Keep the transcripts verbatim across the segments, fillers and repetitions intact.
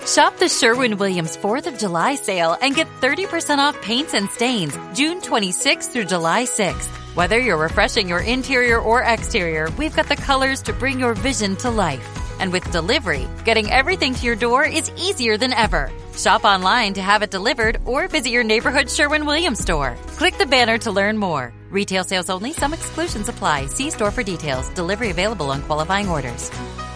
Shop the Sherwin-Williams fourth of July sale and get thirty percent off paints and stains June twenty-sixth through July sixth. Whether you're refreshing your interior or exterior, we've got the colors to bring your vision to life. And with delivery, getting everything to your door is easier than ever. Shop online to have it delivered or visit your neighborhood Sherwin-Williams store. Click the banner to learn more. Retail sales only. Some exclusions apply. See store for details. Delivery available on qualifying orders.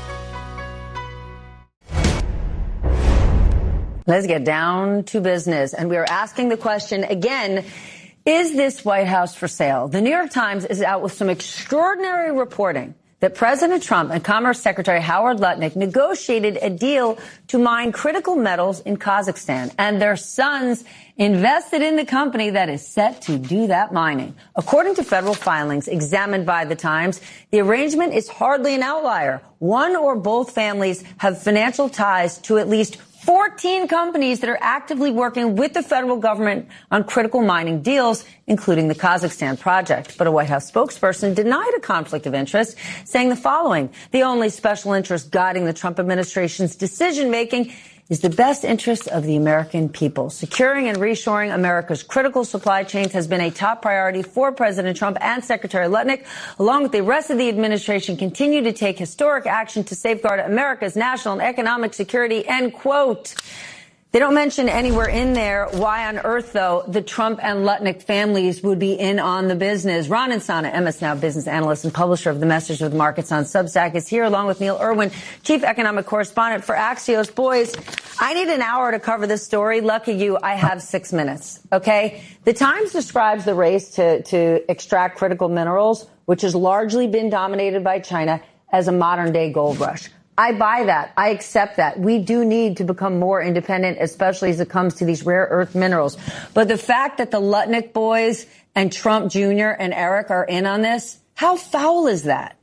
Let's get down to business. And we are asking the question again, is this White House for sale? The New York Times is out with some extraordinary reporting that President Trump and Commerce Secretary Howard Lutnick negotiated a deal to mine critical metals in Kazakhstan, and their sons invested in the company that is set to do that mining. According to federal filings examined by the Times, the arrangement is hardly an outlier. One or both families have financial ties to at least fourteen companies that are actively working with the federal government on critical mining deals, including the Kazakhstan project. But a White House spokesperson denied a conflict of interest, saying the following: the only special interest guiding the Trump administration's decision-making is the best interest of the American people. Securing and reshoring America's critical supply chains has been a top priority for President Trump and Secretary Lutnick, along with the rest of the administration, continue to take historic action to safeguard America's national and economic security, end quote. They don't mention anywhere in there why on earth, though, the Trump and Lutnick families would be in on the business. Ron Insana, M S Now business analyst and publisher of The Message with Markets on Substack, is here along with Neil Irwin, chief economic correspondent for Axios. Boys, I need an hour to cover this story. Lucky you, I have six minutes. Okay? The Times describes the race to, to extract critical minerals, which has largely been dominated by China, as a modern day gold rush. I buy that. I accept that. We do need to become more independent, especially as it comes to these rare earth minerals. But the fact that the Lutnick boys and Trump Junior and Eric are in on this, how foul is that?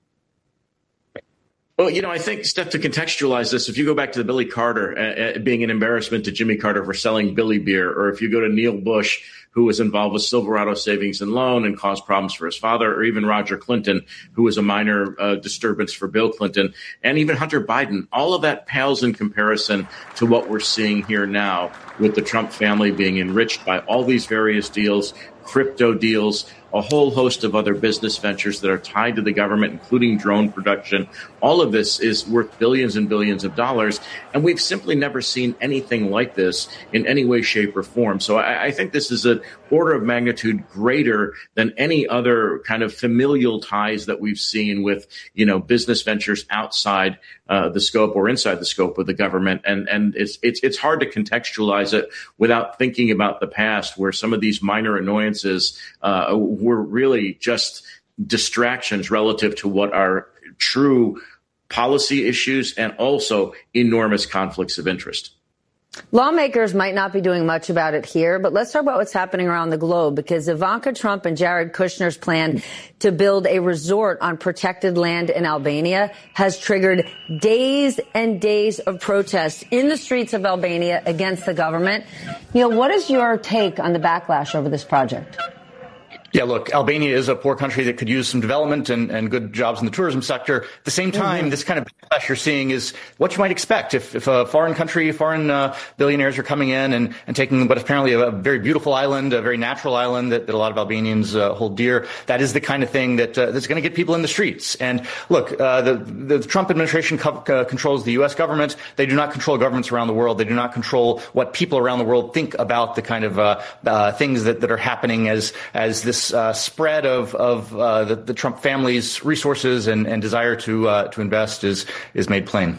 Well, you know, I think, Steph, to contextualize this, if you go back to the Billy Carter uh, uh, being an embarrassment to Jimmy Carter for selling Billy beer, or if you go to Neil Bush, who was involved with Silverado Savings and Loan and caused problems for his father, or even Roger Clinton, who was a minor uh, disturbance for Bill Clinton, and even Hunter Biden, all of that pales in comparison to what we're seeing here now with the Trump family being enriched by all these various deals, crypto deals, a whole host of other business ventures that are tied to the government, including drone production. All of this is worth billions and billions of dollars, and we've simply never seen anything like this in any way, shape, or form. So I, I think this is an order of magnitude greater than any other kind of familial ties that we've seen with, you know, business ventures outside uh, the scope or inside the scope of the government. And and it's it's it's hard to contextualize it without thinking about the past, where some of these minor annoyances uh, were really just distractions relative to what are true policy issues and also enormous conflicts of interest. Lawmakers might not be doing much about it here, but let's talk about what's happening around the globe, because Ivanka Trump and Jared Kushner's plan to build a resort on protected land in Albania has triggered days and days of protests in the streets of Albania against the government. Neil, what is your take on the backlash over this project? Yeah, look, Albania is a poor country that could use some development and, and good jobs in the tourism sector. At the same time, mm-hmm. this kind of backlash you're seeing is what you might expect if, if a foreign country, foreign uh, billionaires are coming in and, and taking what is apparently a, a very beautiful island, a very natural island that, that a lot of Albanians uh, hold dear. That is the kind of thing that uh, that's going to get people in the streets. And look, uh, the, the Trump administration co- uh, controls the U S government. They do not control governments around the world. They do not control what people around the world think about the kind of uh, uh, things that, that are happening as as this Uh, spread of of uh, the, the Trump family's resources and, and desire to uh, to invest is is made plain.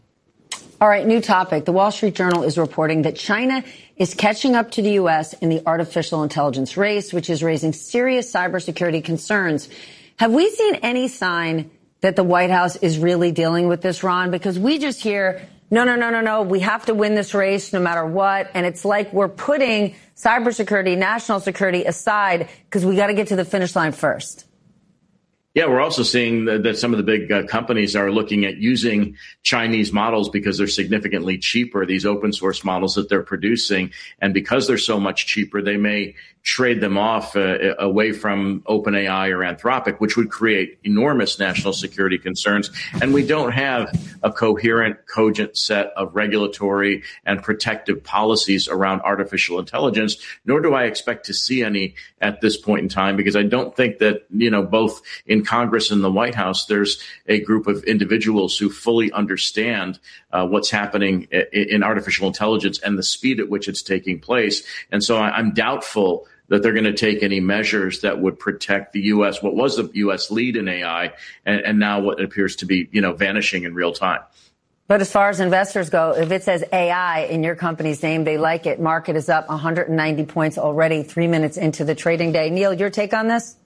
All right, new topic. The Wall Street Journal is reporting that China is catching up to the U S in the artificial intelligence race, which is raising serious cybersecurity concerns. Have we seen any sign that the White House is really dealing with this, Ron? Because we just hear, no, no, no, no, no, we have to win this race no matter what. And it's like we're putting cybersecurity, national security aside because we got to get to the finish line first. Yeah, we're also seeing that, that some of the big uh, companies are looking at using Chinese models because they're significantly cheaper, these open source models that they're producing. And because they're so much cheaper, they may trade them off uh, away from OpenAI or Anthropic, which would create enormous national security concerns. And we don't have a coherent, cogent set of regulatory and protective policies around artificial intelligence, nor do I expect to see any at this point in time, because I don't think that, you know, both in Congress and the White House, there's a group of individuals who fully understand uh, what's happening in, in artificial intelligence and the speed at which it's taking place. And so I, I'm doubtful that they're going to take any measures that would protect the U S, what was the U S lead in A I, and, and now what appears to be, you know, vanishing in real time. But as far as investors go, if it says A I in your company's name, they like it. Market is up one hundred ninety points already, three minutes into the trading day. Neil, your take on this?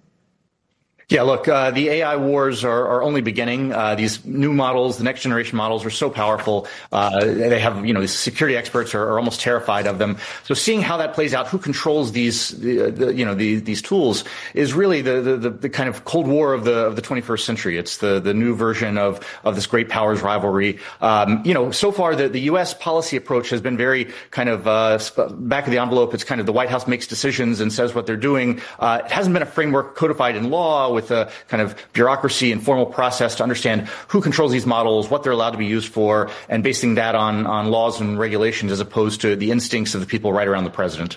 Yeah, look, uh, the A I wars are, are only beginning. Uh, these new models, the next generation models, are so powerful. Uh, they have, you know, the security experts are, are almost terrified of them. So seeing how that plays out, who controls these, the, the, you know, the, these tools, is really the, the, the kind of Cold War of the of the twenty-first century. It's the the new version of of this great powers rivalry. Um, you know, so far the, the U S policy approach has been very kind of uh, back of the envelope. It's kind of the White House makes decisions and says what they're doing. Uh, it hasn't been a framework codified in law with a kind of bureaucracy and formal process to understand who controls these models, what they're allowed to be used for, and basing that on, on laws and regulations as opposed to the instincts of the people right around the president.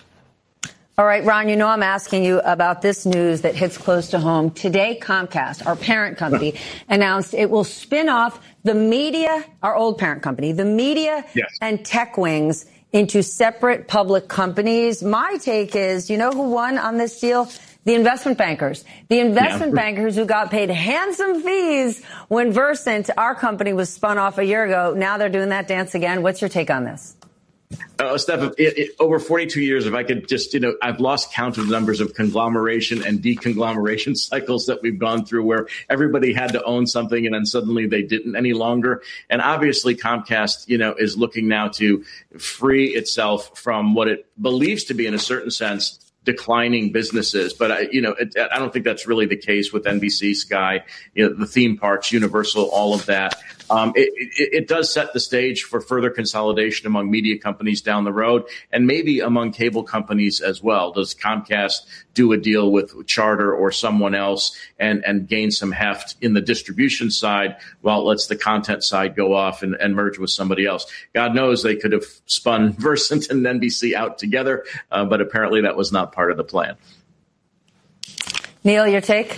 All right, Ron, you know I'm asking you about this news that hits close to home. Today, Comcast, our parent company, announced it will spin off the media, our old parent company, the media yes. and tech wings into separate public companies. My take is, you know who won on this deal? The investment bankers, the investment yeah. bankers who got paid handsome fees when Versant, our company, was spun off a year ago. Now they're doing that dance again. What's your take on this? Uh, Steph, it, it, over forty-two years, if I could just, you know, I've lost count of the numbers of conglomeration and deconglomeration cycles that we've gone through where everybody had to own something and then suddenly they didn't any longer. And obviously Comcast, you know, is looking now to free itself from what it believes to be, in a certain sense, declining businesses. But, I, you know, it, I don't think that's really the case with N B C, Sky, you know, the theme parks, Universal, all of that. Um, it, it, it does set the stage for further consolidation among media companies down the road, and maybe among cable companies as well. Does Comcast do a deal with Charter or someone else and, and gain some heft in the distribution side while it lets the content side go off and, and merge with somebody else? God knows they could have spun Versant and N B C out together, uh, but apparently that was not part of the plan. Neil, your take?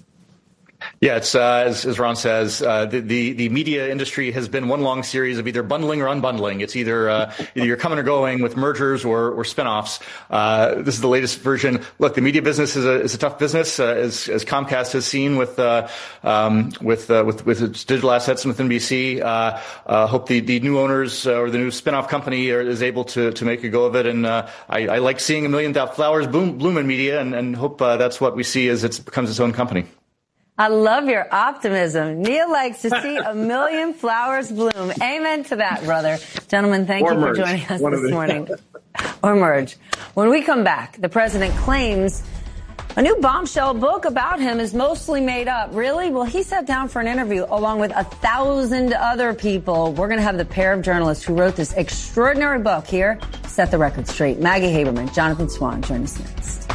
Yeah, it's uh, as, as Ron says, uh, the, the the media industry has been one long series of either bundling or unbundling. It's either uh, either you're coming or going with mergers or or spinoffs. Uh, this is the latest version. Look, the media business is a is a tough business, uh, as as Comcast has seen with uh, um, with, uh, with with its digital assets and with N B C. Uh, uh, hope the, the new owners uh, or the new spinoff company are, is able to to make a go of it. And uh, I, I like seeing a million flowers bloom, bloom in media, and, and hope uh, that's what we see as it becomes its own company. I love your optimism. Neil likes to see a million flowers bloom. Amen to that, brother. Gentlemen, thank or you merge. for joining us One this morning. Or merge. When we come back, the president claims a new bombshell book about him is mostly made up. Really? Well, he sat down for an interview along with a thousand other people. We're going to have the pair of journalists who wrote this extraordinary book here set the record straight. Maggie Haberman, Jonathan Swan, join us next.